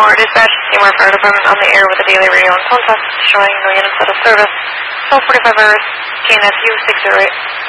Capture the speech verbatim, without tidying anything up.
Seymour, dispatch Seymour Fire Department on the air with a daily radio and phone test showing no units out of service. twelve forty-five hours, K N S U six zero eight.